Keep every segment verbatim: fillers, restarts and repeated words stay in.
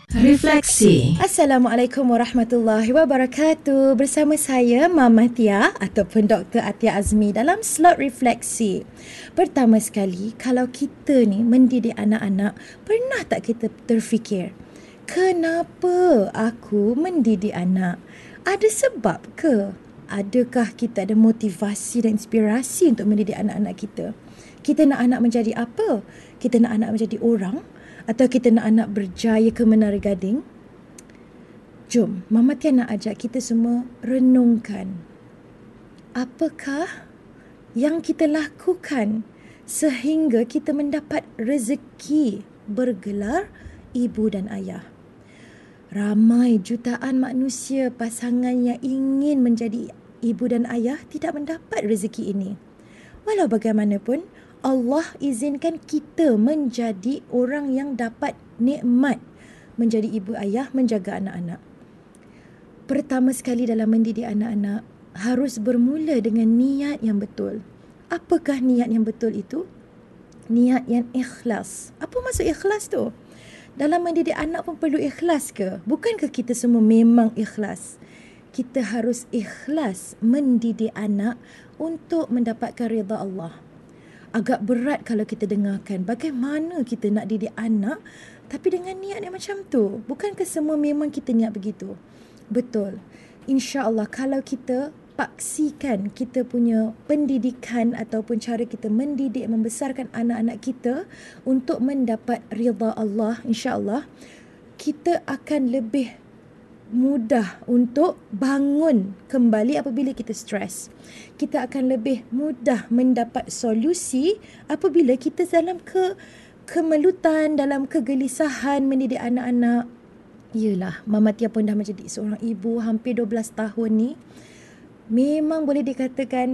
Refleksi. Assalamualaikum warahmatullahi wabarakatuh. Bersama saya Mama Tia ataupun Doktor Atia Azmi dalam slot refleksi. Pertama sekali, kalau kita ni mendidik anak-anak, pernah tak kita terfikir, kenapa aku mendidik anak? Ada sebab ke? Adakah kita ada motivasi dan inspirasi untuk mendidik anak-anak kita? Kita nak anak menjadi apa? Kita nak anak menjadi orang? Atau kita nak anak berjaya ke Menara Gading? Jom, Mama Tia nak ajak kita semua renungkan. Apakah yang kita lakukan sehingga kita mendapat rezeki bergelar ibu dan ayah? Ramai jutaan manusia, pasangan yang ingin menjadi ibu dan ayah tidak mendapat rezeki ini. Walau bagaimanapun, Allah izinkan kita menjadi orang yang dapat nikmat menjadi ibu ayah, menjaga anak-anak. Pertama sekali dalam mendidik anak-anak, harus bermula dengan niat yang betul. Apakah niat yang betul itu? Niat yang ikhlas. Apa maksud ikhlas tu? Dalam mendidik anak pun perlu ikhlas ke? Bukankah kita semua memang ikhlas? Kita harus ikhlas mendidik anak untuk mendapatkan redha Allah. Agak berat kalau kita dengarkan bagaimana kita nak didik anak tapi dengan niat yang macam tu. Bukankah semua memang kita niat begitu? Betul. InsyaAllah kalau kita paksikan kita punya pendidikan ataupun cara kita mendidik, membesarkan anak-anak kita untuk mendapat ridha Allah, insyaAllah kita akan lebih mudah untuk bangun kembali apabila kita stres. Kita akan lebih mudah mendapat solusi apabila kita dalam ke kemelutan, dalam kegelisahan mendidik anak-anak. Yelah, Mama Tia pun dah menjadi seorang ibu hampir dua belas tahun ni. Memang boleh dikatakan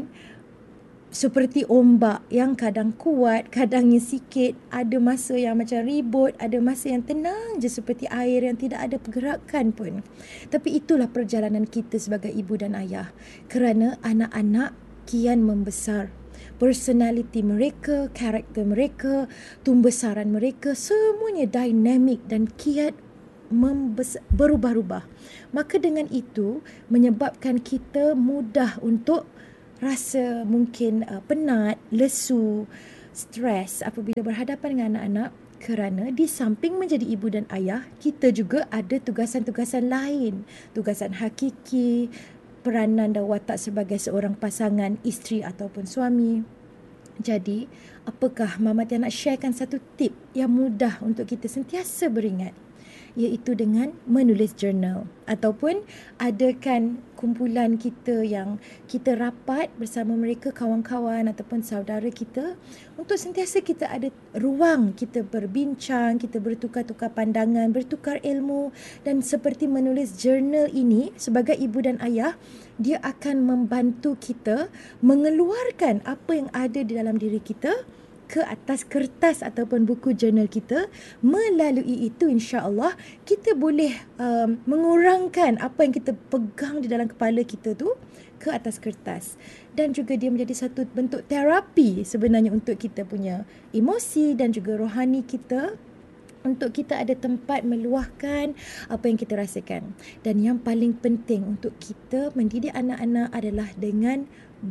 seperti ombak yang kadang kuat, kadangnya sikit. Ada masa yang macam ribut, ada masa yang tenang je seperti air yang tidak ada pergerakan pun. Tapi itulah perjalanan kita sebagai ibu dan ayah. Kerana anak-anak kian membesar. Personality mereka, karakter mereka, tumbesaran mereka, semuanya dinamik dan kian membes- berubah-ubah. Maka dengan itu menyebabkan kita mudah untuk rasa mungkin uh, penat, lesu, stres apabila berhadapan dengan anak-anak, kerana di samping menjadi ibu dan ayah, kita juga ada tugasan-tugasan lain. Tugasan hakiki, peranan dan watak sebagai seorang pasangan, isteri ataupun suami. Jadi, apakah Mama Tia nak sharekan satu tip yang mudah untuk kita sentiasa beringat, iaitu dengan menulis journal ataupun adakan kumpulan kita yang kita rapat bersama mereka, kawan-kawan ataupun saudara kita, untuk sentiasa kita ada ruang kita berbincang, kita bertukar-tukar pandangan, bertukar ilmu. Dan seperti menulis journal ini sebagai ibu dan ayah, dia akan membantu kita mengeluarkan apa yang ada di dalam diri kita ke atas kertas ataupun buku jurnal kita. Melalui itu insya-Allah kita boleh um, mengurangkan apa yang kita pegang di dalam kepala kita tu ke atas kertas. Dan juga dia menjadi satu bentuk terapi sebenarnya untuk kita punya emosi dan juga rohani kita, untuk kita ada tempat meluahkan apa yang kita rasakan. Dan yang paling penting untuk kita mendidik anak-anak adalah dengan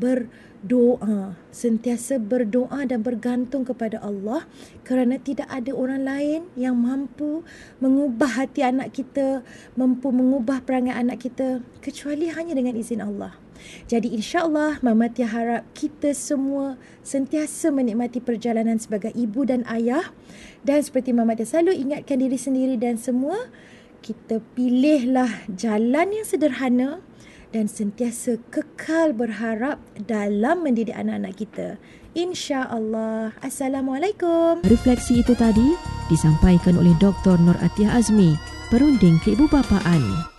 berdoa. Sentiasa berdoa dan bergantung kepada Allah, kerana tidak ada orang lain yang mampu mengubah hati anak kita, mampu mengubah perangai anak kita kecuali hanya dengan izin Allah. Jadi insya-Allah Mama Tia harap kita semua sentiasa menikmati perjalanan sebagai ibu dan ayah. Dan seperti Mama Tia selalu ingatkan diri sendiri dan semua, kita pilihlah jalan yang sederhana dan sentiasa kekal berharap dalam mendidik anak-anak kita. InsyaAllah. Assalamualaikum. Refleksi itu tadi disampaikan oleh Doktor Nur Atia Azmi, perunding keibubapaan.